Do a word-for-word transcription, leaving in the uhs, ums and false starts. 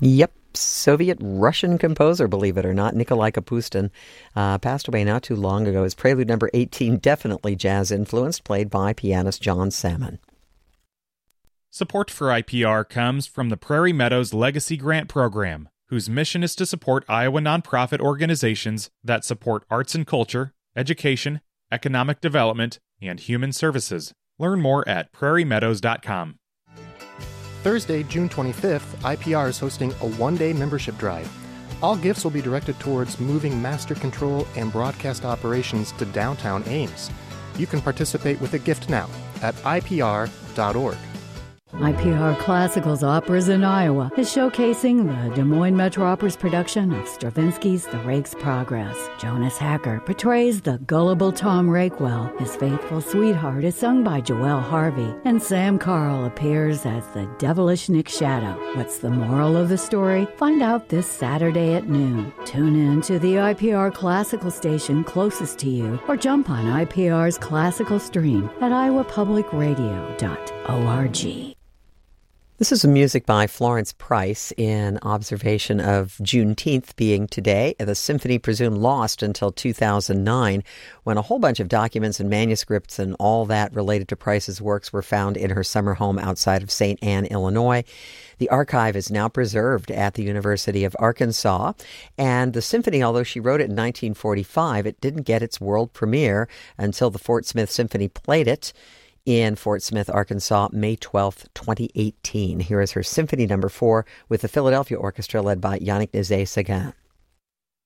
Yep. Soviet-Russian composer, believe it or not, Nikolai Kapustin, uh, passed away not too long ago. His Prelude number eighteen, definitely jazz-influenced, played by pianist John Salmon. Support for I P R comes from the Prairie Meadows Legacy Grant Program, whose mission is to support Iowa nonprofit organizations that support arts and culture, education, economic development, and human services. Learn more at prairie meadows dot com. Thursday, June twenty-fifth, I P R is hosting a one-day membership drive. All gifts will be directed towards moving master control and broadcast operations to downtown Ames. You can participate with a gift now at I P R dot org. I P R Classicals Operas in Iowa is showcasing the Des Moines Metro Opera's production of Stravinsky's The Rake's Progress. Jonas Hacker portrays the gullible Tom Rakewell. His faithful sweetheart is sung by Joelle Harvey, and Sam Carl appears as the devilish Nick Shadow. What's the moral of the story? Find out this Saturday at noon. Tune in to the I P R Classical station closest to you, or jump on I P R's classical stream at iowa public radio dot org. This is music by Florence Price in observation of Juneteenth being today, the symphony presumed lost until two thousand nine, when a whole bunch of documents and manuscripts and all that related to Price's works were found in her summer home outside of Saint Anne, Illinois. The archive is now preserved at the University of Arkansas, and the symphony, although she wrote it in nineteen forty-five, it didn't get its world premiere until the Fort Smith Symphony played it in Fort Smith, Arkansas, May twelfth, twenty eighteen. Here is her Symphony Number four with the Philadelphia Orchestra led by Yannick Nézet-Séguin.